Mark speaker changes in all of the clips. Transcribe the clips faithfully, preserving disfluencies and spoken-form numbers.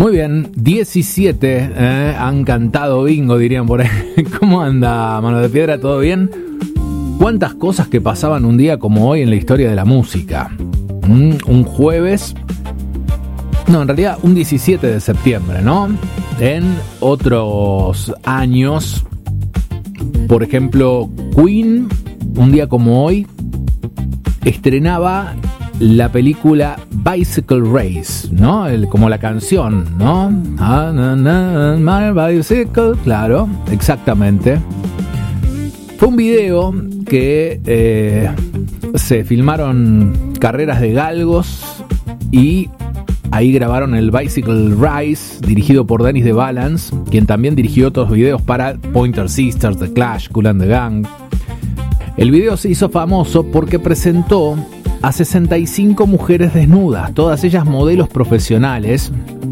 Speaker 1: Muy bien, diecisiete, eh, han cantado bingo, dirían por ahí. ¿Cómo anda, Mano de Piedra? ¿Todo bien? ¿Cuántas cosas que pasaban un día como hoy en la historia de la música? Mm, un jueves, no, en realidad un diecisiete de septiembre, ¿no? En otros años, por ejemplo, Queen, un día como hoy, estrenaba la película Bicycle Race, ¿no? El, como la canción, ¿no? Ah, na, na, my bicycle, claro, exactamente. Fue un video que eh, se filmaron carreras de galgos y ahí grabaron el Bicycle Race, dirigido por Dennis DeValance, quien también dirigió otros videos para Pointer Sisters, The Clash, Kool and the Gang. El video se hizo famoso porque presentó a sesenta y cinco mujeres desnudas, todas ellas modelos profesionales.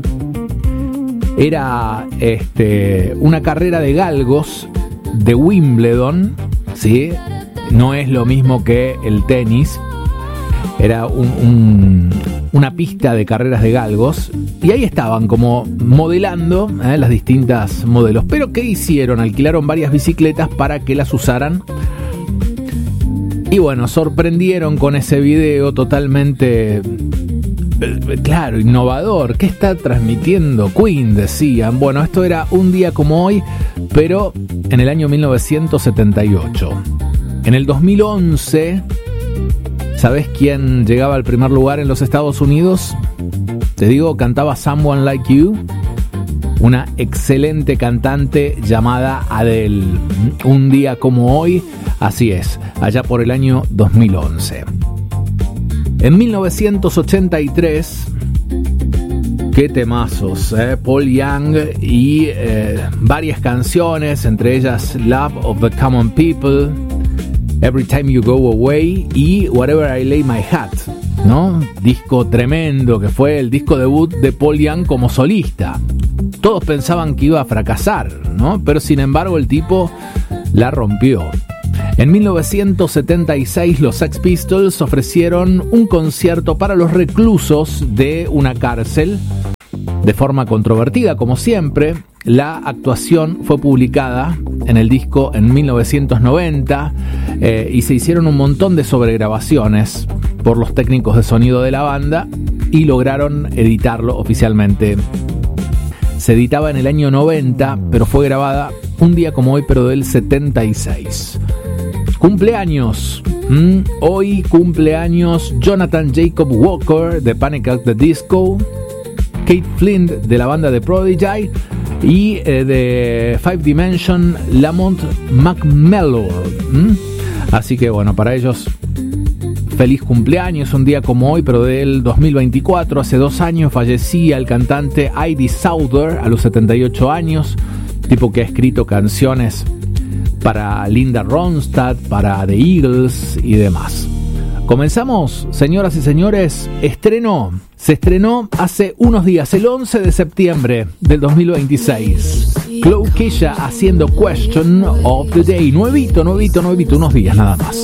Speaker 1: Era este, una carrera de galgos de Wimbledon, ¿sí? No es lo mismo que el tenis. Era un, un, una pista de carreras de galgos. Y ahí estaban como modelando ¿eh? las distintas modelos. Pero ¿qué hicieron? Alquilaron varias bicicletas para que las usaran. Y bueno, sorprendieron con ese video totalmente, claro, innovador. ¿Qué está transmitiendo Queen? Decían. Bueno, esto era un día como hoy, pero en el año mil novecientos setenta y ocho. En el dos mil once, ¿sabés quién llegaba al primer lugar en los Estados Unidos? Te digo, cantaba Someone Like You, una excelente cantante llamada Adele. Un día como hoy, así es, allá por el año dos mil once. En mil novecientos ochenta y tres, qué temazos, ¿eh? Paul Young y eh, varias canciones, entre ellas Love of the Common People, Every Time You Go Away y Wherever I Lay My Hat, ¿no? Disco tremendo que fue el disco debut de Paul Young como solista. Todos pensaban que iba a fracasar, ¿no? Pero sin embargo el tipo la rompió. En mil novecientos setenta y seis los Sex Pistols ofrecieron un concierto para los reclusos de una cárcel de forma controvertida, como siempre. La actuación fue publicada en el disco en mil novecientos noventa eh, y se hicieron un montón de sobregrabaciones por los técnicos de sonido de la banda y lograron editarlo oficialmente. Se editaba en el año noventa, pero fue grabada un día como hoy, pero del setenta y seis. Cumpleaños. Mm, hoy cumpleaños Jonathan Jacob Walker de Panic at the Disco, Kate Flint de la banda de Prodigy y eh, de Five Dimension Lamont McMellor. Mm. Así que bueno, para ellos feliz cumpleaños, un día como hoy, pero del dos mil veinticuatro, hace dos años fallecía el cantante Eddie Sauter a los setenta y ocho años, tipo que ha escrito canciones para Linda Ronstadt, para The Eagles y demás. Comenzamos, señoras y señores, estreno, se estrenó hace unos días, el once de septiembre del dos mil veintiséis. Chloe Kisha haciendo Question of the Day, nuevito, nuevito, nuevito, unos días nada más.